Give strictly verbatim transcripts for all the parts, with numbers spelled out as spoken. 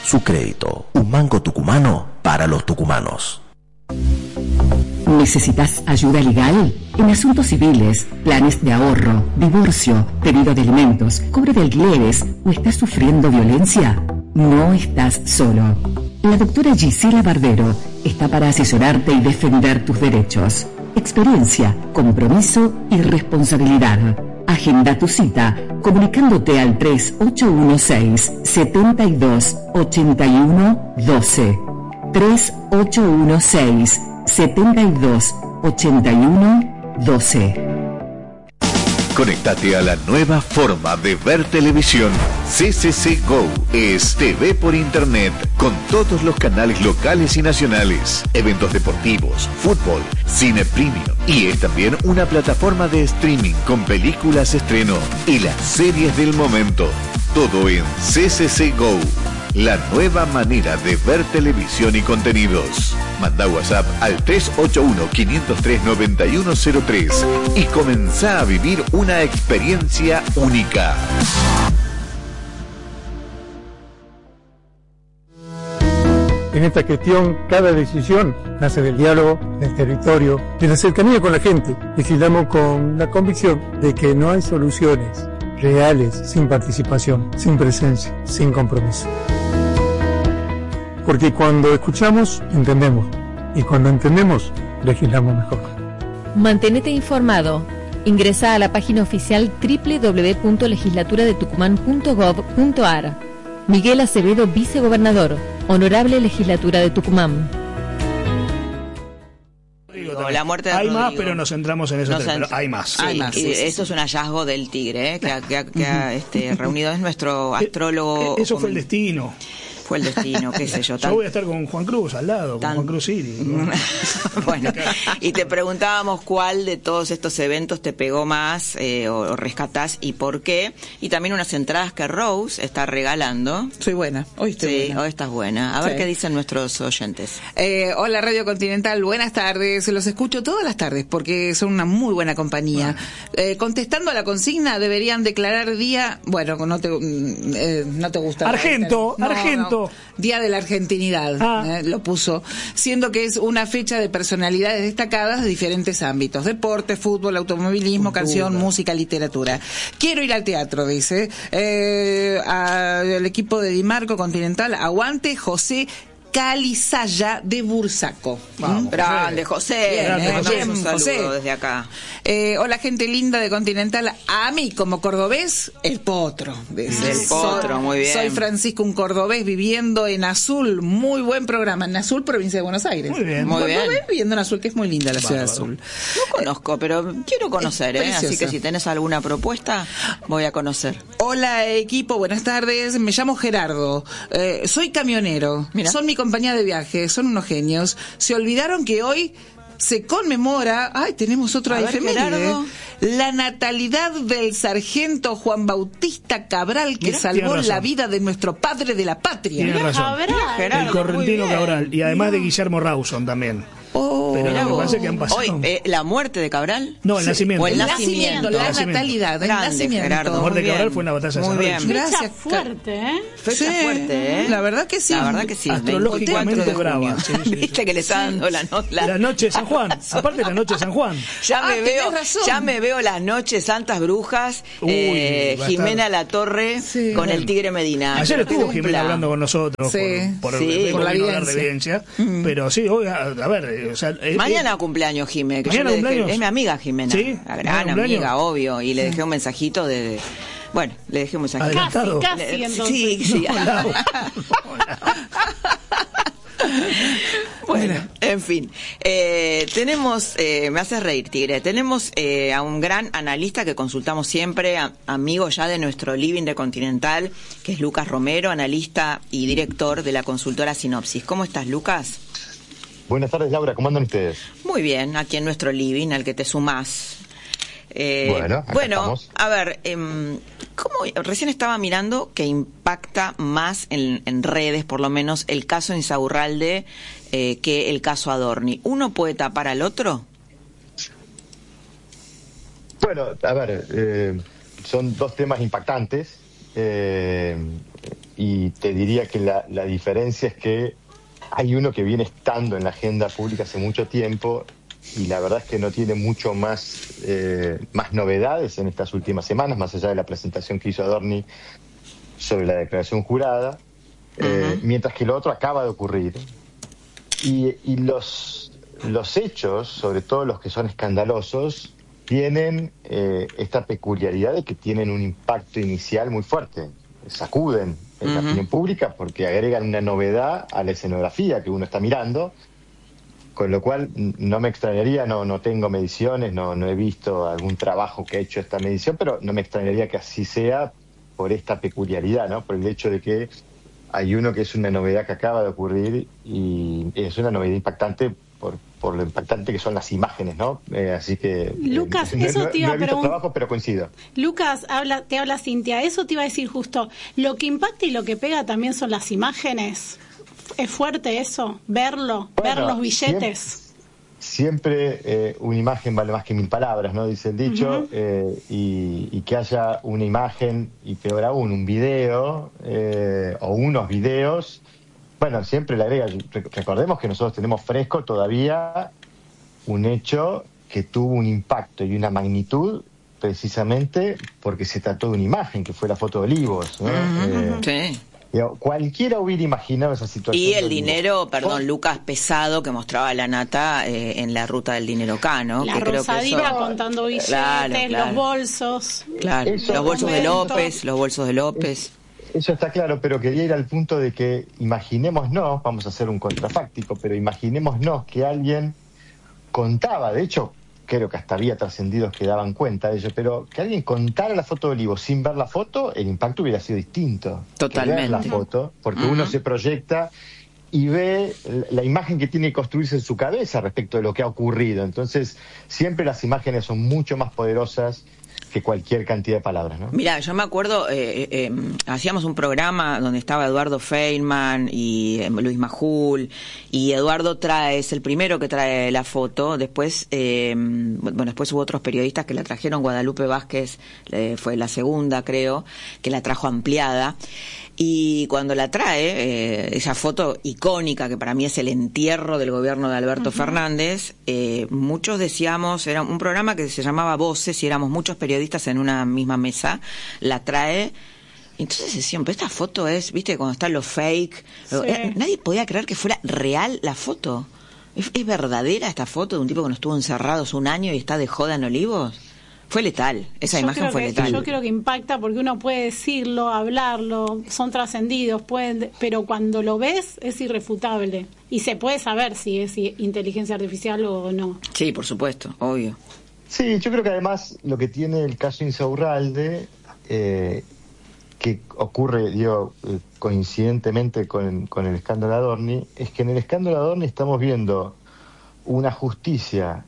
Su crédito, un banco tucumano para los tucumanos. ¿Necesitas ayuda legal? En asuntos civiles, planes de ahorro, divorcio, pedido de alimentos, cobro de alquileres o estás sufriendo violencia, no estás solo. La doctora Gisela Barbero está para asesorarte y defender tus derechos. Experiencia, compromiso y responsabilidad. Agenda tu cita comunicándote al tres ocho uno seis, siete dos, ocho uno uno dos. tres ocho uno seis, siete dos, ocho uno uno dos. Conectate a la nueva forma de ver televisión. C C C Go es T V por internet con todos los canales locales y nacionales, eventos deportivos, fútbol, cine premium y es también una plataforma de streaming con películas estreno y las series del momento. Todo en C C C Go. La nueva manera de ver televisión y contenidos. Manda WhatsApp al tres ocho uno, cinco cero tres, nueve uno cero tres y comenzá a vivir una experiencia única. En esta gestión, cada decisión nace del diálogo, del territorio, de la cercanía con la gente. Legislamos con la convicción de que no hay soluciones reales sin participación, sin presencia, sin compromiso. Porque cuando escuchamos, entendemos. Y cuando entendemos, legislamos mejor. Mantenete informado. Ingresa a la página oficial doble u doble u doble u punto legislatura de tucumán punto gov punto ar. Miguel Acevedo, vicegobernador. Honorable Legislatura de Tucumán. La muerte de hay Rodrigo. más, pero nos centramos en eso. Nos Pero cent- hay más. Sí, Hay más, y sí, sí, esto sí. es un hallazgo del tigre, ¿eh? que, ha, que ha- que ha, este, reunido es nuestro astrólogo. Eh, Eso fue el destino. Fue el destino, qué sé yo. Yo voy a estar con Juan Cruz al lado, con tan- Juan Cruz Siri. Bueno, y te preguntábamos cuál de todos estos eventos te pegó más eh, o, o rescatás y por qué. Y también unas entradas que Rose está regalando. Soy buena, hoy estoy sí, buena. hoy estás buena. A ver Sí. qué dicen nuestros oyentes. Eh, hola Radio Continental, buenas tardes. Los escucho todas las tardes porque son una muy buena compañía. Eh, contestando a la consigna, deberían declarar día, bueno, no te, mm, eh, no te gusta. Argento, No, Argento. no. Día de la Argentinidad, Ah. eh, lo puso, siendo que es una fecha de personalidades destacadas de diferentes ámbitos: deporte, fútbol, automovilismo, Cultura. canción, música, literatura. Quiero ir al teatro, dice. Eh, al equipo de Di Marco Continental, aguante José Calizaya de Bursaco. Vamos, ¿Mm? grande José, Bien, grande, eh, José. bien, Un saludo José. desde acá. Eh, hola gente linda de Continental, a mí como cordobés, el potro. dice. El potro, Soy- muy bien. Soy Francisco, un cordobés viviendo en Azul, muy buen programa, en Azul, provincia de Buenos Aires. Muy bien. Muy Cordobés bien. viviendo en Azul, que es muy linda la ciudad de Bárbaro. Azul. No conozco, pero quiero conocer, Es ¿eh? Así preciosa. que si tenés alguna propuesta, voy a conocer. Hola equipo, buenas tardes, me llamo Gerardo, eh, soy camionero, Mira. son mi compañía de viaje, son unos genios. Se olvidaron que hoy se conmemora, ay, tenemos otra A ver, efeméride, Gerardo. la natalidad del sargento Juan Bautista Cabral, que Mira, salvó tiene razón. la vida de nuestro padre de la patria. Tiene razón. Gerardo, El correntino muy bien. Cabral. Y además de Guillermo Rawson también. Oh. Pero Mirá lo que vos. pasa es que han pasado. Hoy, eh, la muerte de Cabral. No, el Sí. nacimiento. O el El nacimiento. nacimiento, la Nacimiento. natalidad, el Grande, nacimiento. Gerardo. La muerte de Muy Cabral bien. fue en la batalla de Muy San bien. Lorenzo. Gracias. Fecha fuerte, ¿eh? Fecha Sí, fuerte, ¿eh? la verdad que sí. La verdad que sí. Astrológicamente veinticuatro de brava. junio. Sí, sí, sí. Viste que le está dando la nota. La noche de San Juan. Aparte de la noche de San Juan. Ya Ah, me tenés veo, razón. ya me veo las noches santas brujas, Uy, eh, va a Jimena estar- La Torre Sí. con el Tigre Medina. Ayer estuvo Cumpla. Jimena hablando con nosotros Sí. por, por, Sí, vengo por la vino a hablar de evidencia. evidencia. Pero sí, hoy, a, a ver, eh, o sea, eh, Mañana eh, cumpleaños Jimé, que yo ¿Mañana le dejé- cumpleaños? es mi amiga Jimena, ¿Sí? la ¿Mañana gran cumpleaños? amiga, obvio, y le dejé un mensajito de, bueno, le dejé un mensajito. Adelantado. Casi, casi, Le- entonces. Sí, sí. No, Lau. Bueno, en fin, eh, tenemos, eh, me haces reír, Tigre, tenemos eh, a un gran analista que consultamos siempre, a- amigo ya de nuestro living de Continental, que es Lucas Romero, analista y director de la consultora Sinopsis. ¿Cómo estás, Lucas? Buenas tardes, Laura, ¿cómo andan ustedes? Muy bien, aquí en nuestro living, al que te sumás. Eh, Bueno, acá bueno, estamos. a ver, em, ¿cómo, recién estaba mirando que impacta más en, en redes, por lo menos, el caso Insaurralde eh, que el caso Adorni. ¿Uno puede tapar al otro? Bueno, a ver, eh, son dos temas impactantes. Eh, y te diría que la, la diferencia es que hay uno que viene estando en la agenda pública hace mucho tiempo y la verdad es que no tiene mucho más, eh, más novedades en estas últimas semanas, más allá de la presentación que hizo Adorni sobre la declaración jurada, eh, uh-huh. mientras que lo otro acaba de ocurrir. Y, y los, los hechos, sobre todo los que son escandalosos, tienen eh, esta peculiaridad de que tienen un impacto inicial muy fuerte, sacuden en uh-huh. la opinión pública porque agregan una novedad a la escenografía que uno está mirando, con lo cual no me extrañaría, no no tengo mediciones, no no he visto algún trabajo que ha hecho esta medición, pero no me extrañaría que así sea por esta peculiaridad, ¿no? Por el hecho de que hay uno que es una novedad que acaba de ocurrir y es una novedad impactante por por lo impactante que son las imágenes, ¿no? Eh, así que... Lucas, eh, eso no, te iba no he visto a preguntar. trabajo, pero coincido. Lucas, habla, te habla Cintia, eso te iba a decir justo. Lo que impacta y lo que pega también son las imágenes. ¿Es fuerte eso? Verlo, bueno, ver los billetes. Siempre, siempre eh, una imagen vale más que mil palabras, ¿no? Dice el dicho. Uh-huh. eh, y, y que haya una imagen, y peor aún, un video, eh, o unos videos... Bueno, siempre le agrega, recordemos que nosotros tenemos fresco todavía un hecho que tuvo un impacto y una magnitud precisamente porque se trató de una imagen, que fue la foto de Olivos, ¿no? Uh-huh. eh, sí. Digamos, cualquiera hubiera imaginado esa situación. Y el dinero, perdón, oh. Lucas, pesado que mostraba la nata eh, en la ruta del dinero acá, ¿no? La que rosadita creo que eso... contando billetes, claro, claro. los bolsos. Claro, eso, los bolsos momento. de López, los bolsos de López. Eso, eso está claro, pero quería ir al punto de que imaginémonos, vamos a hacer un contrafáctico, pero imaginémonos que alguien contaba, de hecho, creo que hasta había trascendidos que daban cuenta de ello, pero que alguien contara la foto de Olivos sin ver la foto, el impacto hubiera sido distinto. Totalmente. Que ver la foto, porque uh-huh. uno se proyecta y ve la imagen que tiene que construirse en su cabeza respecto de lo que ha ocurrido. Entonces, siempre las imágenes son mucho más poderosas que cualquier cantidad de palabras, ¿no? Mira, yo me acuerdo, eh, eh, hacíamos un programa donde estaba Eduardo Feynman y eh, Luis Majul, y Eduardo trae, es el primero que trae la foto, después, eh, bueno, después hubo otros periodistas que la trajeron, Guadalupe Vázquez eh, fue la segunda, creo, que la trajo ampliada. Y cuando la trae, eh, esa foto icónica que para mí es el entierro del gobierno de Alberto uh-huh. Fernández, eh, muchos decíamos, era un programa que se llamaba Voces y éramos muchos periodistas en una misma mesa, la trae, entonces decían, pero esta foto es, viste, cuando están los fake, sí. eh, nadie podía creer que fuera real la foto. ¿Es, ¿Es verdadera esta foto de un tipo que nos estuvo encerrados un año y está de joda en Olivos? Fue letal, esa yo imagen fue que, letal. Yo creo que impacta porque uno puede decirlo, hablarlo, son trascendidos, pueden, pero cuando lo ves es irrefutable y se puede saber si es inteligencia artificial o no. Sí, por supuesto, obvio. Sí, yo creo que además lo que tiene el caso Insaurralde, eh, que ocurre, digo, eh, coincidentemente con, con el escándalo Adorni, es que en el escándalo Adorni estamos viendo una justicia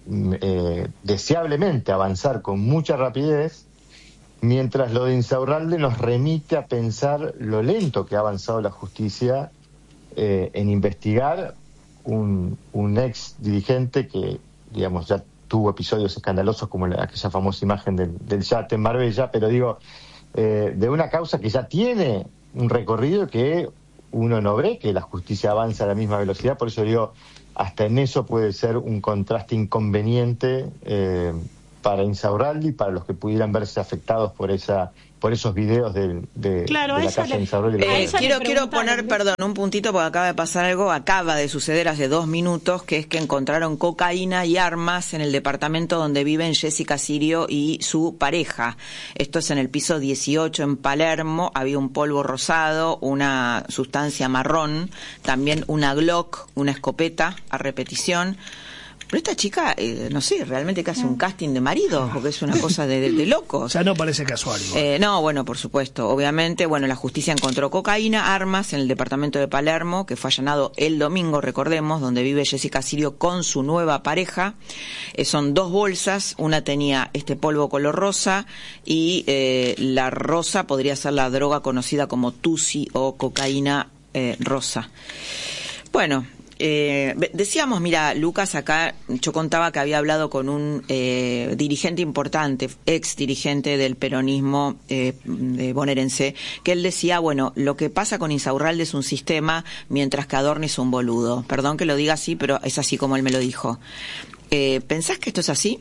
Eh, deseablemente avanzar con mucha rapidez, mientras lo de Insaurralde nos remite a pensar lo lento que ha avanzado la justicia eh, en investigar un, un ex dirigente que, digamos, ya tuvo episodios escandalosos como la, aquella famosa imagen del, del yate en Marbella, pero digo, eh, de una causa que ya tiene un recorrido que uno no ve que la justicia avanza a la misma velocidad, por eso digo, hasta en eso puede ser un contraste inconveniente eh, para Insaurralde y para los que pudieran verse afectados por esa por esos videos de, de, claro, de la casa le, de Insaurralde. Eh, quiero quiero poner, perdón, un puntito porque acaba de pasar algo, acaba de suceder hace dos minutos, que es que encontraron cocaína y armas en el departamento donde viven Jessica Sirio y su pareja. Esto es en el piso dieciocho en Palermo, había un polvo rosado, una sustancia marrón, también una Glock, una escopeta a repetición. Pero esta chica, eh, no sé, realmente que hace un casting de marido, porque es una cosa de, de, de locos. O sea, no parece casual. Eh, no, bueno, por supuesto. Obviamente, bueno, la justicia encontró cocaína, armas en el departamento de Palermo, que fue allanado el domingo, recordemos, donde vive Jessica Sirio con su nueva pareja. Eh, son dos bolsas, una tenía este polvo color rosa y eh, la rosa podría ser la droga conocida como tusi o cocaína eh, rosa. Bueno, eh, decíamos, mira, Lucas, acá yo contaba que había hablado con un eh, dirigente importante, ex dirigente del peronismo eh, de bonaerense, que él decía, bueno, lo que pasa con Insaurralde es un sistema, mientras que Adorni es un boludo. Perdón que lo diga así, pero es así como él me lo dijo. Eh, ¿Pensás que esto es así?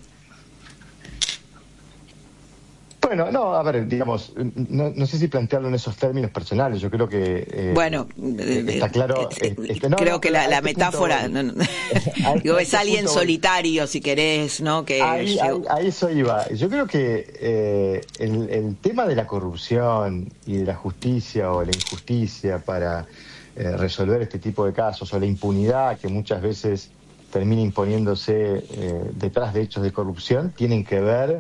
Bueno, no, a ver, digamos, no, no sé si plantearlo en esos términos personales. Yo creo que eh, bueno, está claro. Eh, este, no, creo no, que la, la este metáfora, punto, no, no, digo, es alguien punto, solitario, si querés, ¿no? Que ahí, ahí, a eso iba. Yo creo que eh, el, el tema de la corrupción y de la justicia o la injusticia para eh, resolver este tipo de casos, o la impunidad que muchas veces termina imponiéndose eh, detrás de hechos de corrupción, tienen que ver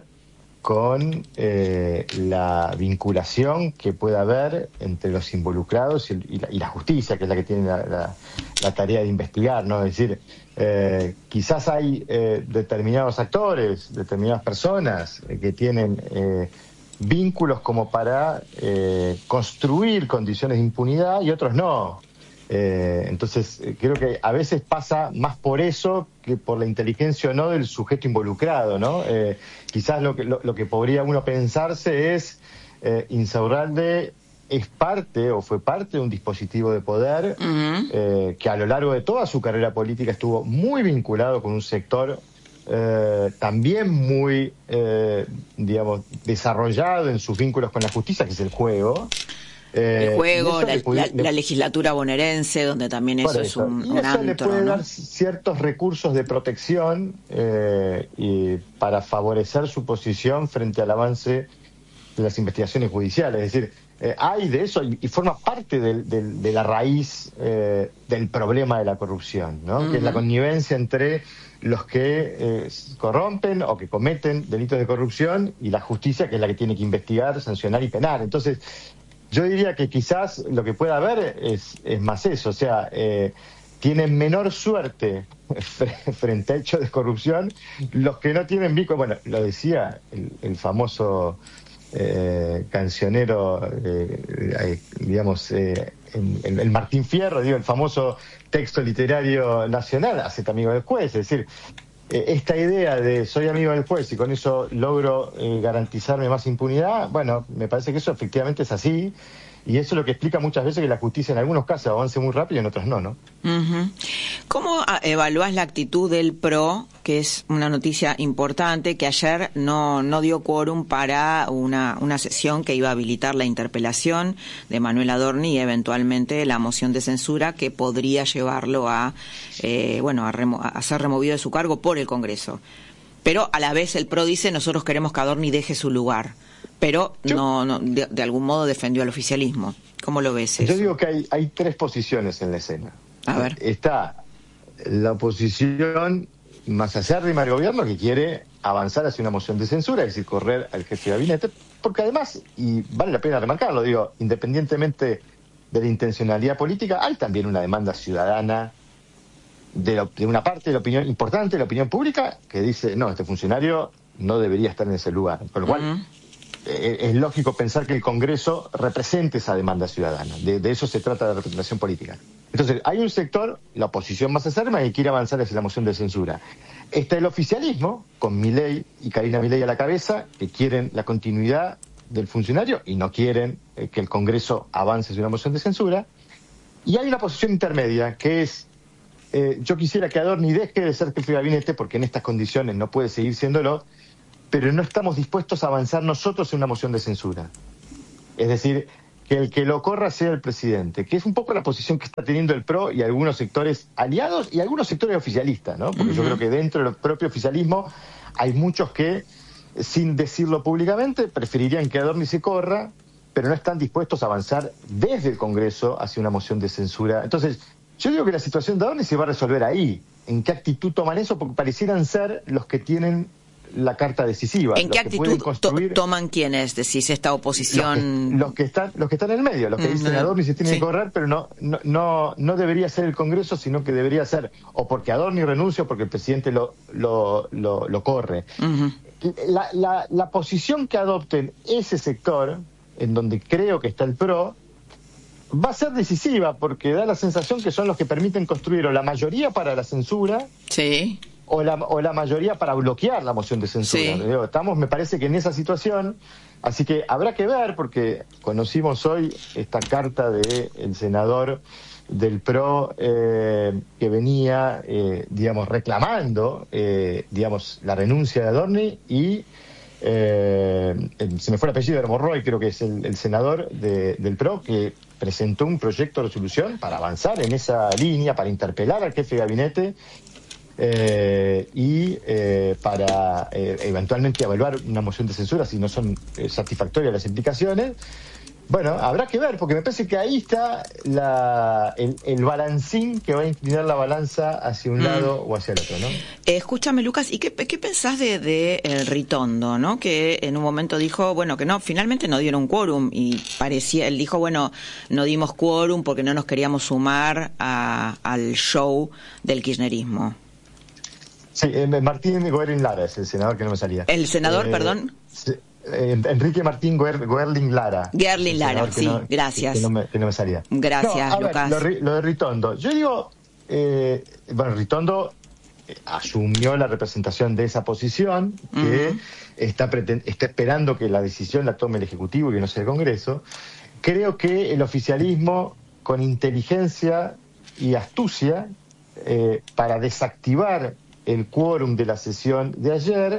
con eh, la vinculación que pueda haber entre los involucrados y, y, la, y la justicia, que es la que tiene la, la, la tarea de investigar, ¿no? Es decir, eh, quizás hay eh, determinados actores, determinadas personas eh, que tienen eh, vínculos como para eh, construir condiciones de impunidad y otros no. Eh, entonces, eh, creo que a veces pasa más por eso que por la inteligencia o no del sujeto involucrado, ¿no? Eh, quizás lo que, lo, lo que podría uno pensarse es, eh, Insaurralde es parte o fue parte de un dispositivo de poder uh-huh. eh, que a lo largo de toda su carrera política estuvo muy vinculado con un sector eh, también muy, eh, digamos, desarrollado en sus vínculos con la justicia, que es el juego. El juego, la, la, la legislatura bonaerense, donde también eso, eso es un, y un eso antro, le puede ¿no? dar ciertos recursos de protección eh, y para favorecer su posición frente al avance de las investigaciones judiciales. Es decir, eh, hay de eso y, y forma parte del, del, de la raíz eh, del problema de la corrupción, ¿no? Uh-huh. Que es la connivencia entre los que eh, corrompen o que cometen delitos de corrupción y la justicia, que es la que tiene que investigar, sancionar y penar. Entonces, yo diría que quizás lo que pueda haber es, es más eso, o sea, eh, tienen menor suerte frente a hechos de corrupción los que no tienen vínculo. Bueno, lo decía el, el famoso eh, cancionero, eh, digamos, eh, el, el Martín Fierro, digo, el famoso texto literario nacional, hacete amigo del juez, es decir, esta idea de soy amigo del juez y con eso logro eh, garantizarme más impunidad, bueno, me parece que eso efectivamente es así, y eso es lo que explica muchas veces que la justicia en algunos casos avance muy rápido y en otros no, ¿no? Uh-huh. ¿Cómo evaluás la actitud del P R O, que es una noticia importante, que ayer no, no dio quórum para una, una sesión que iba a habilitar la interpelación de Manuel Adorni y eventualmente la moción de censura que podría llevarlo a, eh, bueno, a, remo- a ser removido de su cargo por el Congreso? Pero a la vez el P R O dice, nosotros queremos que Adorni deje su lugar, pero no, no de, de algún modo defendió al oficialismo. ¿Cómo lo ves eso? Yo digo que hay, hay tres posiciones en la escena. A ver. Está la oposición más acérrima al gobierno, que quiere avanzar hacia una moción de censura, es decir, correr al jefe de gabinete, porque además, y vale la pena remarcarlo, digo, independientemente de la intencionalidad política, hay también una demanda ciudadana de, lo, de una parte de la opinión importante de la opinión pública que dice, no, este funcionario no debería estar en ese lugar. Con lo cual, uh-huh. eh, es lógico pensar que el Congreso represente esa demanda ciudadana. De, de eso se trata de representación política. Entonces, hay un sector, la oposición más acérrima, que quiere avanzar hacia la moción de censura. Está el oficialismo, con Milei y Karina Milei a la cabeza, que quieren la continuidad del funcionario y no quieren eh, que el Congreso avance hacia una moción de censura. Y hay una posición intermedia, que es, eh, yo quisiera que Adorni deje de ser jefe de gabinete, porque en estas condiciones no puede seguir siéndolo, pero no estamos dispuestos a avanzar nosotros en una moción de censura. Es decir, que el que lo corra sea el presidente, que es un poco la posición que está teniendo el P R O y algunos sectores aliados y algunos sectores oficialistas, ¿no? Porque uh-huh. yo creo que dentro del propio oficialismo hay muchos que, sin decirlo públicamente, preferirían que Adorni se corra, pero no están dispuestos a avanzar desde el Congreso hacia una moción de censura. Entonces, yo digo que la situación de Adorni se va a resolver ahí. ¿En qué actitud toman eso? Porque parecieran ser los que tienen la carta decisiva. ¿En qué actitud construir... to- toman quiénes, decís, esta oposición? Los que, los que están los que están en el medio, los que uh-huh. dicen Adorni se tiene sí. que correr, pero no, no no no debería ser el Congreso, sino que debería ser o porque Adorni renuncia o porque el presidente lo lo lo, lo corre. Uh-huh. La, la, la posición que adopten ese sector, en donde creo que está el P R O, va a ser decisiva porque da la sensación que son los que permiten construir o la mayoría para la censura, sí, o la, o la mayoría para bloquear la moción de censura. Sí. Estamos, me parece que en esa situación, así que habrá que ver, porque conocimos hoy esta carta del senador del P R O eh, que venía, eh, digamos, reclamando, eh, digamos, la renuncia de Adorni y eh, se me fue el apellido de Morroy, creo que es el, el senador de, del P R O, que presentó un proyecto de resolución para avanzar en esa línea, para interpelar al jefe de gabinete Eh, y eh, para eh, eventualmente evaluar una moción de censura si no son eh, satisfactorias las implicaciones. Bueno, habrá que ver, porque me parece que ahí está la, el, el balancín que va a inclinar la balanza hacia un mm. lado o hacia el otro, ¿no? Eh, escúchame, Lucas, ¿y qué, qué pensás de, de el Ritondo, ¿no? Que en un momento dijo, bueno, que no, finalmente no dieron quórum y parecía, él dijo, bueno, no dimos quórum porque no nos queríamos sumar a, al show del kirchnerismo. Sí, eh, Martín Goerling Lara es el senador que no me salía. ¿El senador, eh, perdón? Sí, eh, Enrique Martín Goer, Goerling Lara. Goerling Lara, sí, no, gracias. Que, que, no me, que no me salía. Gracias, no, Lucas. Ver, lo, lo de Ritondo. Yo digo, eh, bueno, Ritondo eh, asumió la representación de esa posición, que uh-huh. está, preten- está esperando que la decisión la tome el Ejecutivo y que no sea el Congreso. Creo que el oficialismo, con inteligencia y astucia, eh, para desactivar el quórum de la sesión de ayer,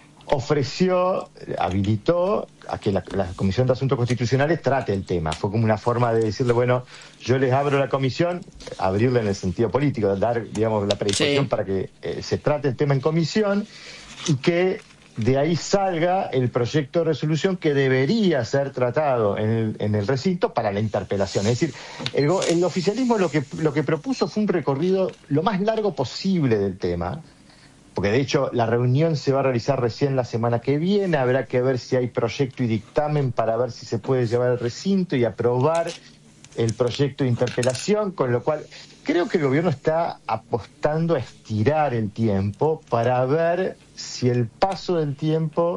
ofreció, habilitó a que la, la Comisión de Asuntos Constitucionales trate el tema. Fue como una forma de decirle, bueno, yo les abro la comisión, abrirla en el sentido político, dar, digamos, la predisposición sí. para que eh, se trate el tema en comisión y que de ahí salga el proyecto de resolución que debería ser tratado en el, en el recinto para la interpelación. Es decir, el, el oficialismo lo que, lo que propuso fue un recorrido lo más largo posible del tema, porque de hecho la reunión se va a realizar recién la semana que viene, habrá que ver si hay proyecto y dictamen para ver si se puede llevar al recinto y aprobar el proyecto de interpelación, con lo cual creo que el gobierno está apostando a estirar el tiempo para ver si el paso del tiempo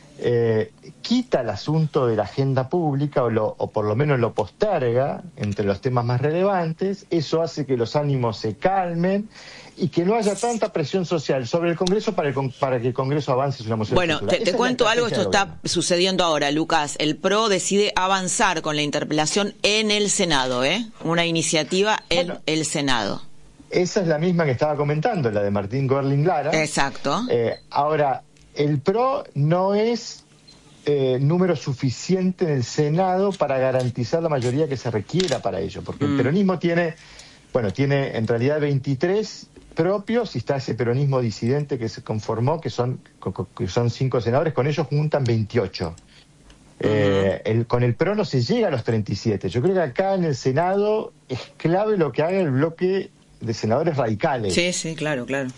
eh, quita el asunto de la agenda pública o, lo, o por lo menos lo posterga entre los temas más relevantes. Eso hace que los ánimos se calmen y que no haya tanta presión social sobre el Congreso para, el, para que el Congreso avance una moción. Bueno, te, te cuento algo, esto está sucediendo ahora, Lucas. El P R O decide avanzar con la interpelación en el Senado, ¿eh? Una iniciativa en bueno, el Senado. Esa es la misma que estaba comentando, la de Martín Goerling Lara. Exacto. Eh, ahora, el P R O no es eh, número suficiente en el Senado para garantizar la mayoría que se requiera para ello, porque mm. el peronismo tiene, bueno, tiene en realidad veintitrés propios y está ese peronismo disidente que se conformó, que son, que son cinco senadores, con ellos juntan veintiocho. Uh-huh. Eh, el, con el P R O no se llega a los treinta y siete. Yo creo que acá en el Senado es clave lo que haga el bloque de senadores radicales. Sí, sí, claro, claro.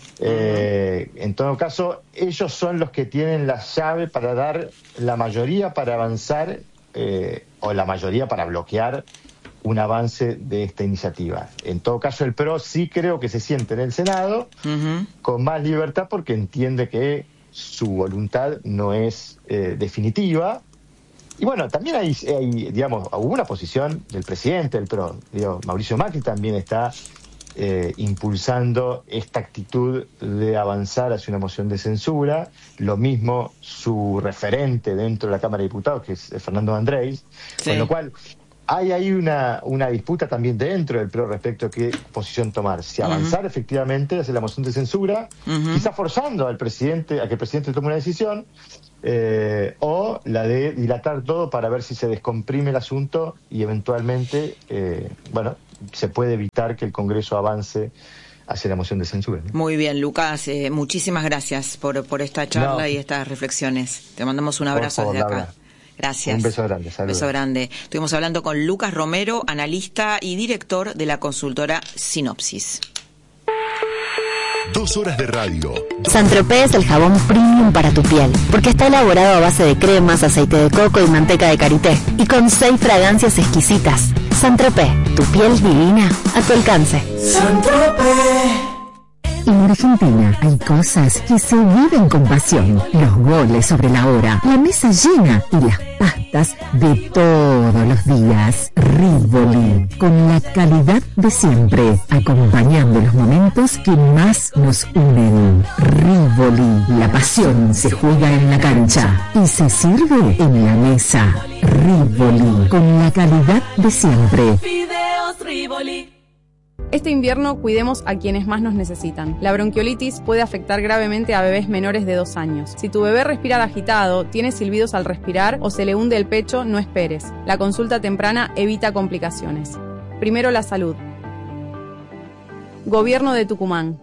Eh, uh-huh. En todo caso, ellos son los que tienen la llave para dar la mayoría para avanzar eh, o la mayoría para bloquear un avance de esta iniciativa. En todo caso, el P R O sí creo que se siente en el Senado uh-huh. con más libertad porque entiende que su voluntad no es eh, definitiva. Y bueno, también hay, hay, digamos, hubo una posición del presidente del P R O. Digo, Mauricio Macri también está eh, impulsando esta actitud de avanzar hacia una moción de censura. Lo mismo su referente dentro de la Cámara de Diputados, que es Fernando Andrés. Sí. Con lo cual hay ahí una, una disputa también dentro del P R O respecto a qué posición tomar. Si avanzar uh-huh. efectivamente hacia la moción de censura, uh-huh. quizá forzando al presidente a que el presidente tome una decisión, eh, o la de dilatar todo para ver si se descomprime el asunto y eventualmente, eh, bueno, se puede evitar que el Congreso avance hacia la moción de censura, ¿no? Muy bien, Lucas, eh, muchísimas gracias por, por esta charla no. y estas reflexiones. Te mandamos un abrazo favor, desde acá. Laura. Gracias. Un beso grande, saludos. Beso grande. Estuvimos hablando con Lucas Romero, analista y director de la consultora Sinopsis. Dos horas de radio. Saint-Tropez es el jabón premium para tu piel, porque está elaborado a base de cremas, aceite de coco y manteca de karité, y con seis fragancias exquisitas. Saint-Tropez, tu piel divina a tu alcance. Saint-Tropez. En Argentina hay cosas que se viven con pasión. Los goles sobre la hora, la mesa llena y las pastas de todos los días. Rivoli, con la calidad de siempre, acompañando los momentos que más nos unen. Rivoli, la pasión se juega en la cancha y se sirve en la mesa. Rivoli, con la calidad de siempre. Fideos Rivoli. Este invierno cuidemos a quienes más nos necesitan. La bronquiolitis puede afectar gravemente a bebés menores de dos años. Si tu bebé respira agitado, tiene silbidos al respirar o se le hunde el pecho, no esperes. La consulta temprana evita complicaciones. Primero la salud. Gobierno de Tucumán.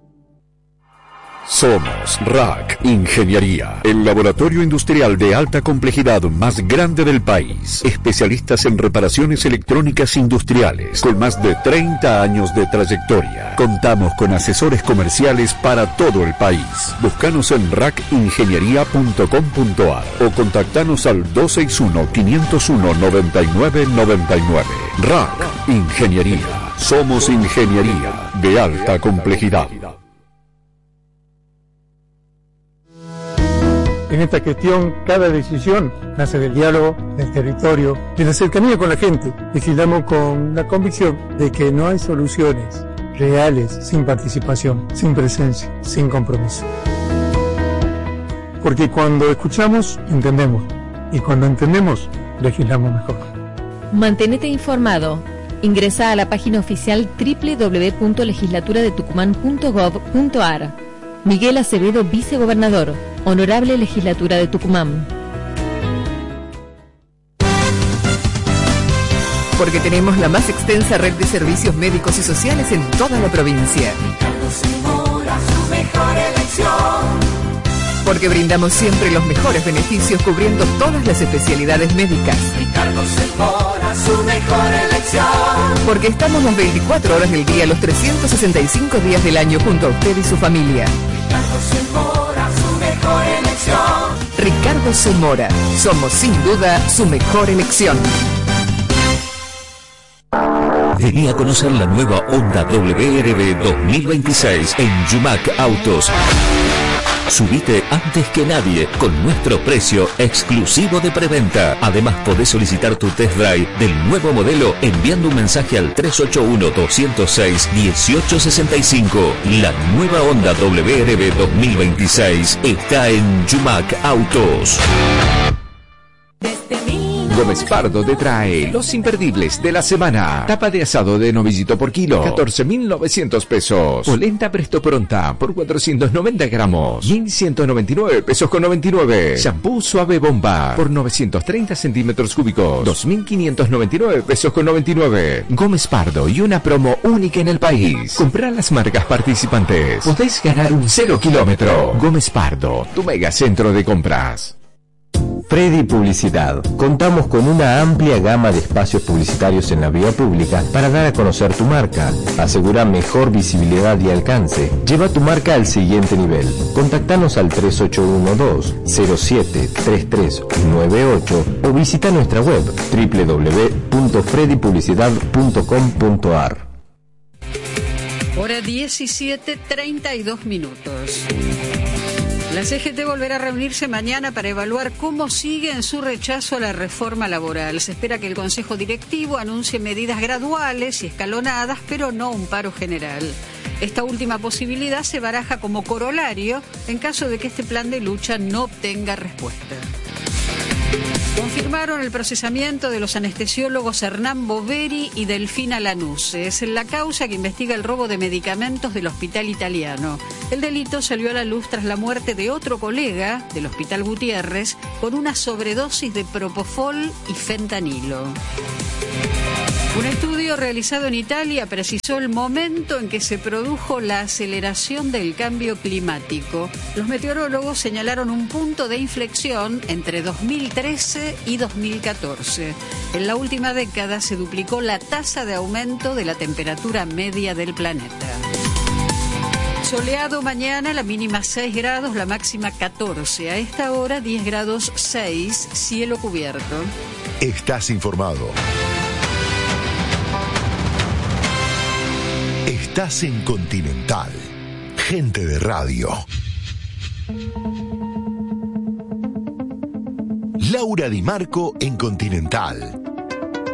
Somos R A C Ingeniería, el laboratorio industrial de alta complejidad más grande del país. Especialistas en reparaciones electrónicas industriales, con más de treinta años de trayectoria. Contamos con asesores comerciales para todo el país. Búscanos en rac ingeniería punto com punto a r o contactanos al dos seis uno, cinco cero uno, nueve nueve nueve nueve. R A C Ingeniería. Somos ingeniería de alta complejidad. En esta gestión, cada decisión nace del diálogo, del territorio, de la cercanía con la gente. Legislamos con la convicción de que no hay soluciones reales sin participación, sin presencia, sin compromiso. Porque cuando escuchamos, entendemos. Y cuando entendemos, legislamos mejor. Mantenete informado. Ingresa a la página oficial doble u doble u doble u punto legislatura de tucumán punto gov punto a r. Miguel Acevedo, vicegobernador. Honorable Legislatura de Tucumán. Porque tenemos la más extensa red de servicios médicos y sociales en toda la provincia. Ricardo Zamora, su mejor elección. Porque brindamos siempre los mejores beneficios cubriendo todas las especialidades médicas. Ricardo Zamora, su mejor elección. Porque estamos las veinticuatro horas del día, los trescientos sesenta y cinco días del año junto a usted y su familia. Ricardo Zamora, su mejor elección. Ricardo Zamora, somos sin duda su mejor elección. Vení a conocer la nueva Honda W R B dos mil veintiséis en Yumac Autos. Subite antes que nadie con nuestro precio exclusivo de preventa. Además podés solicitar tu test drive del nuevo modelo enviando un mensaje al tres ocho uno, dos cero seis, uno ocho seis cinco. La nueva Honda W R B dos mil veintiséis está en Yumac Autos. Gómez Pardo te trae los imperdibles de la semana. Tapa de asado de novillito por kilo, catorce mil novecientos pesos. Polenta Presto Pronta por cuatrocientos noventa gramos, mil ciento noventa y nueve pesos con noventa y nueve. Shampoo Suave Bomba por novecientos treinta centímetros cúbicos, dos mil quinientos noventa y nueve pesos con noventa y nueve. Gómez Pardo y una promo única en el país. Comprar las marcas participantes. Podés ganar un cero kilómetro. Gómez Pardo, tu mega centro de compras. Freddy Publicidad. Contamos con una amplia gama de espacios publicitarios en la vía pública para dar a conocer tu marca. Asegura mejor visibilidad y alcance. Lleva tu marca al siguiente nivel. Contactanos al tres ocho uno dos, cero siete, tres tres nueve ocho o visita nuestra web doble u doble u doble u punto freddy publicidad punto com punto a r. Hora diecisiete, treinta y dos minutos. La C G T volverá a reunirse mañana para evaluar cómo sigue en su rechazo a la reforma laboral. Se espera que el Consejo Directivo anuncie medidas graduales y escalonadas, pero no un paro general. Esta última posibilidad se baraja como corolario en caso de que este plan de lucha no obtenga respuesta. Confirmaron el procesamiento de los anestesiólogos Hernán Boveri y Delfina Lanuse. Es la causa que investiga el robo de medicamentos del hospital italiano. El delito salió a la luz tras la muerte de otro colega del hospital Gutiérrez con una sobredosis de propofol y fentanilo. Un estudio realizado en Italia precisó el momento en que se produjo la aceleración del cambio climático. Los meteorólogos señalaron un punto de inflexión entre dos mil trece y dos mil catorce. En la última década se duplicó la tasa de aumento de la temperatura media del planeta. Soleado mañana, la mínima seis grados, la máxima catorce. A esta hora diez grados seis, cielo cubierto. Estás informado. Estás en Continental. Gente de radio. Laura Di Marco en Continental.